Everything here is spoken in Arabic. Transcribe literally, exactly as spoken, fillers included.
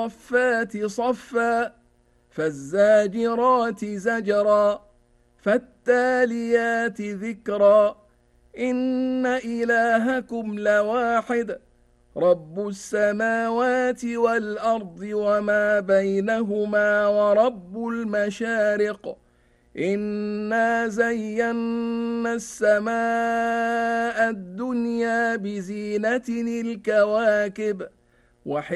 الصفات صفا فالزاجرات زجرا فالتاليات ذكرا إن إلهكم لواحد رب السماوات والأرض وما بينهما ورب المشارق إنا زينا السماء الدنيا بزينة الكواكب